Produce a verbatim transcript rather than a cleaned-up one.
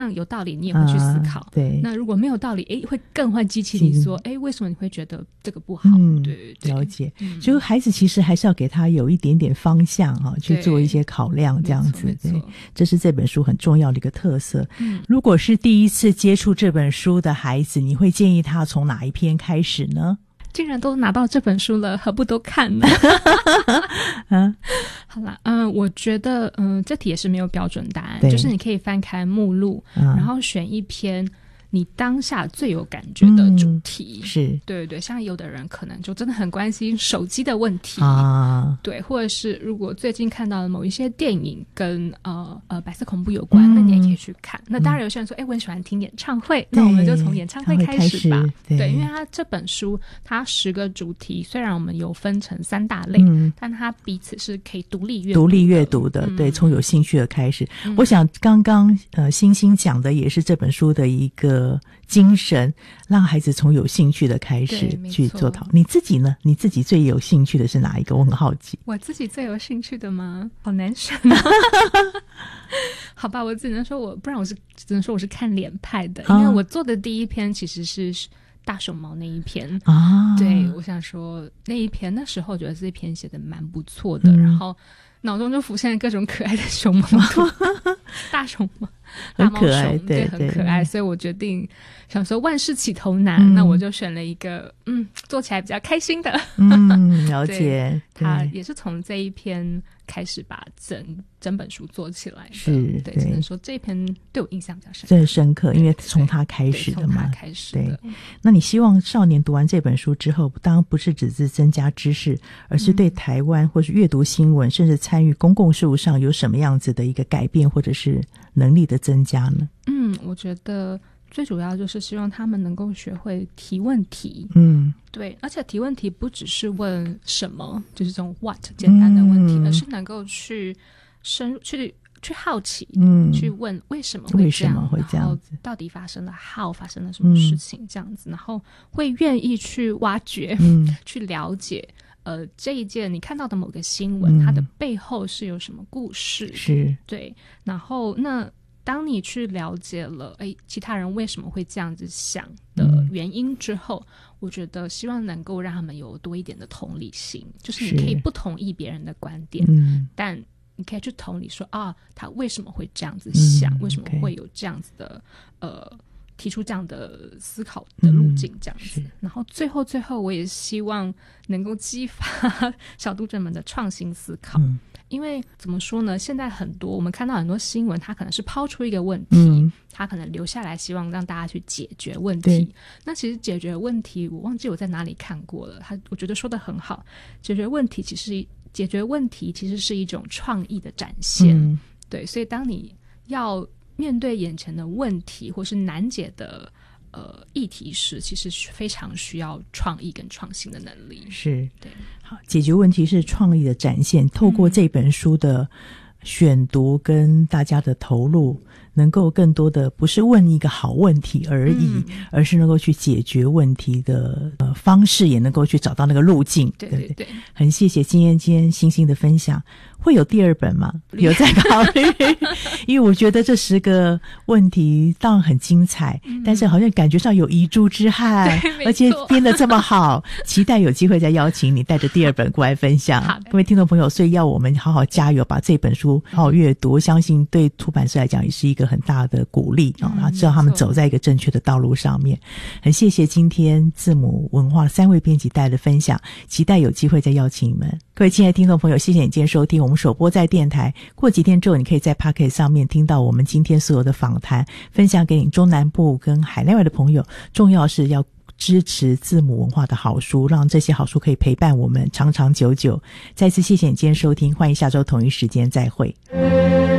有道理你也会去思考、 啊、对， 那如果没有道理诶会更会激起你说诶为什么你会觉得这个不好、嗯、对对对， 了解、嗯、就孩子其实还是要给他有一点点方向、啊、去做一些考量这样子，对，这是这本书很重要的一个特色、嗯、如果是第一次接触这本书的孩子，你会建议他从哪一篇开始呢？ 既然都拿到这本书了，何不都看呢？ 啊， 好啦，嗯、呃，我觉得，嗯、呃，这题也是没有标准答案，就是你可以翻开目录，嗯、然后选一篇你当下最有感觉的主题， 嗯、是对对对，像有的人可能就真的很关心手机的问题啊， 对，或者是如果最近看到了某一些电影跟呃呃白色恐怖有关、嗯，那你也可以去看。那当然有些人说，哎、嗯，我很喜欢听演唱会，那我们就从演唱会开始吧。 对， 对，因为它这本书它十个主题，虽然我们有分成三大类，嗯、但它彼此是可以独立阅读独立阅读的。对，从有兴趣的开始。嗯、我想刚刚呃星星讲的也是这本书的一个精神，让孩子从有兴趣的开始去做讨论。你自己呢？你自己最有兴趣的是哪一个？我很好奇。 我自己最有兴趣的吗？好难选啊！好吧，我只能说我，不然我是只能说我是看脸派的，因为我做的第一篇其实是大熊猫那一篇啊。对，我想说那一篇那时候觉得这一篇写的蛮不错的、嗯，然后脑中就浮现了各种可爱的熊猫图，大熊猫。 很可爱， 对， 对， 很可爱，所以我决定想说万事起头难、嗯、那我就选了一个嗯做起来比较开心的。 嗯，了解。 他也是从这一篇开始把整整本书做起来的， 是， 对，只能说这一篇对我印象比较深刻， 这很深刻，因为从他开始的嘛， 从他开始的。 对，那你希望少年读完这本书之后，当然不是只是增加知识，而是对台湾或是阅读新闻、嗯、甚至参与公共事务上有什么样子的一个改变或者是能力的增加呢？ 嗯，我觉得最主要就是希望他们能够学会提问题。 嗯， 对，而且提问题不只是问什么，就是这种 what 简单的问题、嗯、而是能够去深入去去好奇，嗯，去问为什么会这样， 为什么会这样子， 然后到底发生了 how 发生了什么事情、嗯、这样子，然后会愿意去挖掘，嗯，去了解呃，这一件你看到的某个新闻、嗯、它的背后是有什么故事， 是， 对，然后那当你去了解了诶其他人为什么会这样子想的原因之后、嗯、我觉得希望能够让他们有多一点的同理心，就是你可以不同意别人的观点、嗯、但你可以去同理说啊，他为什么会这样子想、嗯、为什么会有这样子的、okay. 呃提出这样的思考的路径这样子、嗯、然后最后最后我也希望能够激发小读者们的创新思考、嗯，因为怎么说呢，现在很多我们看到很多新闻，它可能是抛出一个问题、嗯、它可能留下来希望让大家去解决问题，那其实解决问题我忘记我在哪里看过了，他我觉得说得很好，解决问题其实解决问题其实是一种创意的展现、嗯、对，所以当你要面对眼前的问题或是难解的呃议题时，其实非常需要创意跟创新的能力， 是， 对， 好，解决问题是创意的展现，透过这本书的选读跟大家的投入、嗯、能够更多的不是问一个好问题而已、嗯、而是能够去解决问题的呃方式，也能够去找到那个路径， 对对 对, 对， 很谢谢今天今天星星的分享。会有第二本吗？有在考虑因为我觉得这十个问题当然很精彩、嗯、但是好像感觉上有遗珠之憾，而且编得这么好期待有机会再邀请你带着第二本过来分享。各位听众朋友，所以要我们好好加油，把这本书好好阅读，相信对出版社来讲也是一个很大的鼓励、嗯、然后知道他们走在一个正确的道路上面。很谢谢今天字母文化三位编辑带的分享，期待有机会再邀请你们。各位亲爱的听众朋友，谢谢你今天收听，我们首播在电台，过几天之后你可以在 Podcast 上面听到我们今天所有的访谈，分享给你中南部跟海内外的朋友。重要是要支持字母文化的好书，让这些好书可以陪伴我们长长久久。再次谢谢你今天收听，欢迎下周同一时间再会。